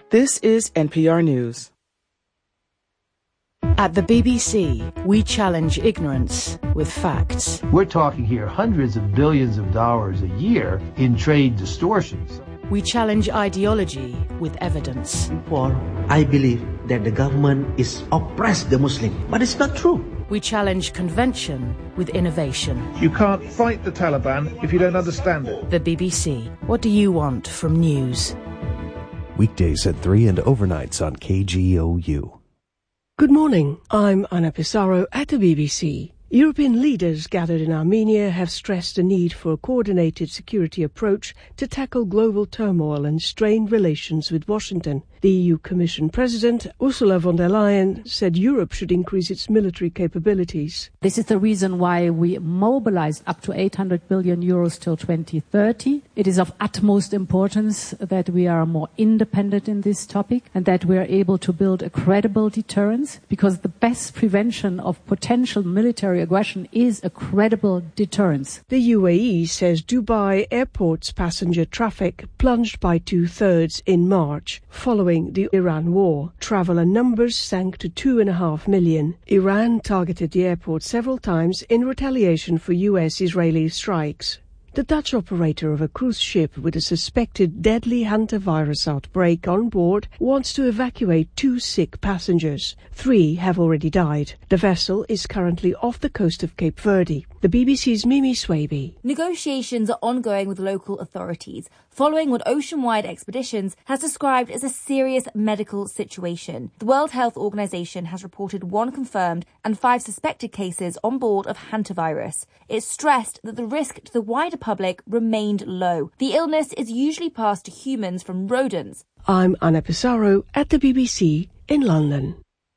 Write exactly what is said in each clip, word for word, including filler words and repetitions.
This is N P R News. At the B B C, we challenge ignorance with facts. We're talking here hundreds of billions of dollars a year in trade distortions. We challenge ideology with evidence. Well, I believe that the government is oppressed the Muslim, but it's not true. We challenge convention with innovation. You can't fight the Taliban if you don't understand it. The B B C. What do you want from news? Weekdays at three and overnights on K G O U. Good morning. I'm Anna Pissarro at the B B C. European leaders gathered in Armenia have stressed the need for a coordinated security approach to tackle global turmoil and strained relations with Washington. The E U Commission President, Ursula von der Leyen, said Europe should increase its military capabilities. This is the reason why we mobilized up to eight hundred billion euros till twenty thirty. It is of utmost importance that we are more independent in this topic and that we are able to build a credible deterrence, because the best prevention of potential military aggression is a credible deterrence. The U A E says Dubai airport's passenger traffic plunged by two-thirds in March, following the Iran war. Traveller numbers sank to two and a half million. Iran targeted the airport several times in retaliation for U S-Israeli strikes. The Dutch operator of a cruise ship with a suspected deadly hantavirus outbreak on board wants to evacuate two sick passengers. Three have already died. The vessel is currently off the coast of Cape Verde. The B B C's Mimi Swaby. Negotiations are ongoing with local authorities following what Ocean-Wide Expeditions has described as a serious medical situation. The World Health Organization has reported one confirmed and five suspected cases on board of hantavirus. It stressed that the risk to the wider public remained low. The illness is usually passed to humans from rodents. I'm Anna Pissarro at the B B C in London.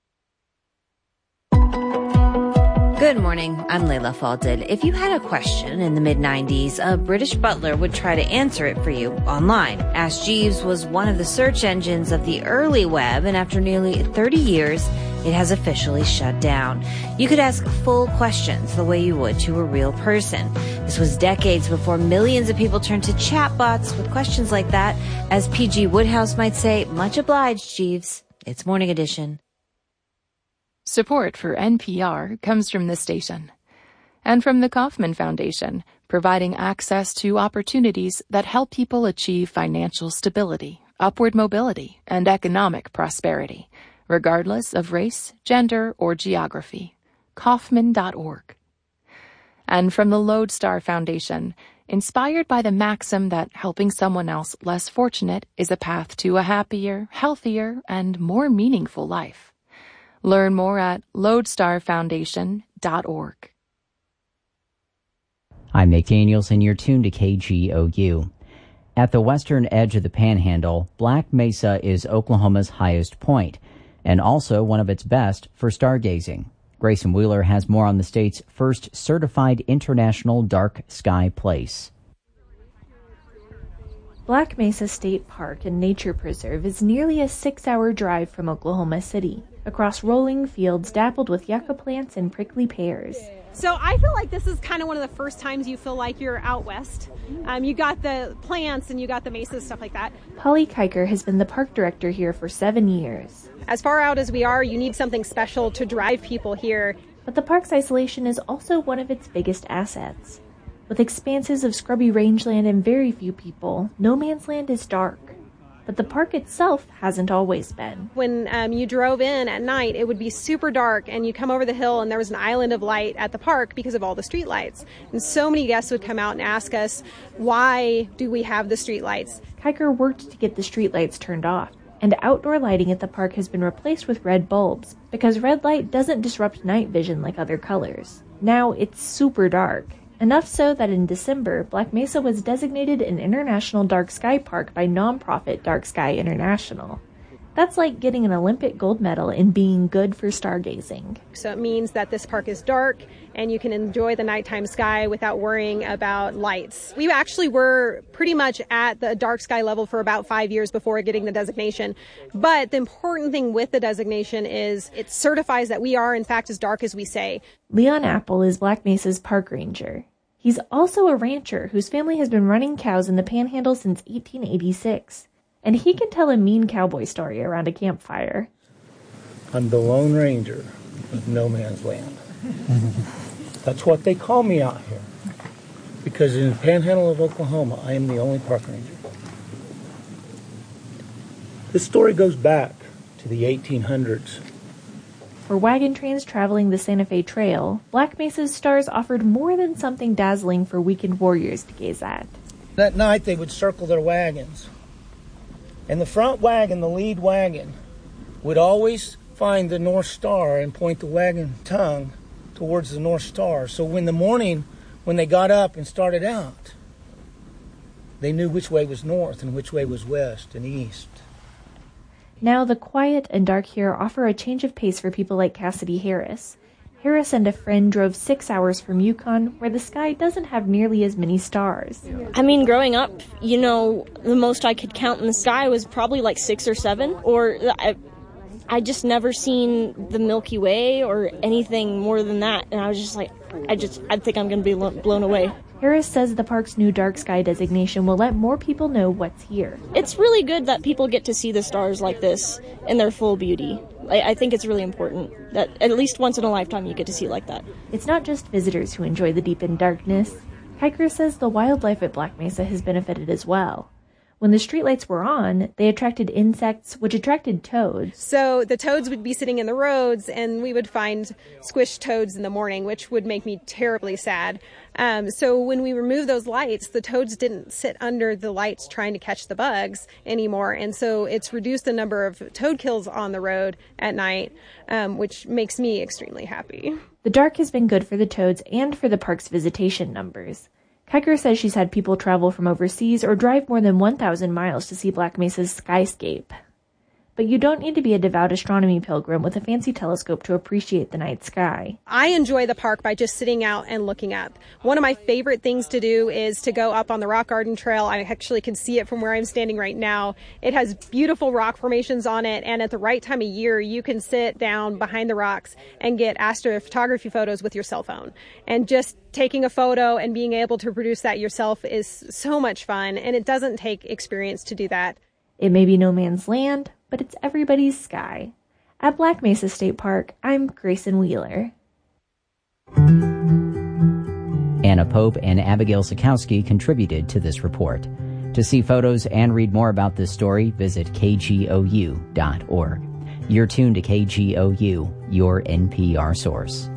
Good morning, I'm Layla Falded. If you had a question in the mid nineties, a British butler would try to answer it for you online. Ask Jeeves was one of the search engines of the early web, and after nearly thirty years, it has officially shut down. You could ask full questions the way you would to a real person. This was decades before millions of people turned to chatbots with questions like that. As P G Woodhouse might say, much obliged, Jeeves. It's Morning Edition. Support for N P R comes from this station and from the Kauffman Foundation, providing access to opportunities that help people achieve financial stability, upward mobility, and economic prosperity, regardless of race, gender, or geography. Kauffman dot org. And from the Lodestar Foundation, inspired by the maxim that helping someone else less fortunate is a path to a happier, healthier, and more meaningful life. Learn more at lodestar foundation dot org. I'm Nick Daniels, and you're tuned to K G O U. At the western edge of the Panhandle, Black Mesa is Oklahoma's highest point, and also one of its best for stargazing. Grayson Wheeler has more on the state's first certified international dark sky place. Black Mesa State Park and Nature Preserve is nearly a six-hour drive from Oklahoma City, across rolling fields dappled with yucca plants and prickly pears. So I feel like this is kind of one of the first times you feel like you're out west. Um, you got the plants and you got the mesas, stuff like that. Polly Kiker has been the park director here for seven years. As far out as we are, you need something special to drive people here. But the park's isolation is also one of its biggest assets. With expanses of scrubby rangeland and very few people, no man's land is dark. But the park itself hasn't always been. When um, you drove in at night, it would be super dark, and you come over the hill and there was an island of light at the park because of all the street lights. And so many guests would come out and ask us, why do we have the street lights? Kiker worked to get the street lights turned off, and outdoor lighting at the park has been replaced with red bulbs because red light doesn't disrupt night vision like other colors. Now it's super dark. Enough so that in December, Black Mesa was designated an International Dark Sky Park by nonprofit Dark Sky International. That's like getting an Olympic gold medal in being good for stargazing. So it means that this park is dark and you can enjoy the nighttime sky without worrying about lights. We actually were pretty much at the dark sky level for about five years before getting the designation. But the important thing with the designation is it certifies that we are in fact as dark as we say. Leon Apple is Black Mesa's park ranger. He's also a rancher whose family has been running cows in the Panhandle since eighteen eighty-six. And he can tell a mean cowboy story around a campfire. I'm the Lone Ranger of no man's land. That's what they call me out here. Because in the panhandle of Oklahoma, I am the only park ranger. This story goes back to the eighteen hundreds. For wagon trains traveling the Santa Fe Trail, Black Mesa's stars offered more than something dazzling for weekend warriors to gaze at. That night they would circle their wagons. And the front wagon, the lead wagon, would always find the North Star and point the wagon tongue towards the North Star. So when the morning, when they got up and started out, they knew which way was north and which way was west and east. Now the quiet and dark here offer a change of pace for people like Cassidy Harris. Harris and a friend drove six hours from Yukon, where the sky doesn't have nearly as many stars. I mean, growing up, you know, the most I could count in the sky was probably like six or seven, or I, I just never seen the Milky Way or anything more than that, and I was just like, I just, I think I'm going to be blown away. Harris says the park's new dark sky designation will let more people know what's here. It's really good that people get to see the stars like this in their full beauty. I, I think it's really important that at least once in a lifetime you get to see it like that. It's not just visitors who enjoy the deepened darkness. Kiker says the wildlife at Black Mesa has benefited as well. When the streetlights were on, they attracted insects, which attracted toads. So the toads would be sitting in the roads, and we would find squished toads in the morning, which would make me terribly sad. Um, so when we removed those lights, the toads didn't sit under the lights trying to catch the bugs anymore. And so it's reduced the number of toad kills on the road at night, um, which makes me extremely happy. The dark has been good for the toads and for the park's visitation numbers. Kiker says she's had people travel from overseas or drive more than one thousand miles to see Black Mesa's skyscape. But you don't need to be a devout astronomy pilgrim with a fancy telescope to appreciate the night sky. I enjoy the park by just sitting out and looking up. One of my favorite things to do is to go up on the Rock Garden Trail. I actually can see it from where I'm standing right now. It has beautiful rock formations on it, and at the right time of year, you can sit down behind the rocks and get astrophotography photos with your cell phone. And just taking a photo and being able to produce that yourself is so much fun, and it doesn't take experience to do that. It may be no man's land, but it's everybody's sky. At Black Mesa State Park, I'm Grayson Wheeler. Anna Pope and Abigail Sikowski contributed to this report. To see photos and read more about this story, visit K G O U dot org. You're tuned to K G O U, your N P R source.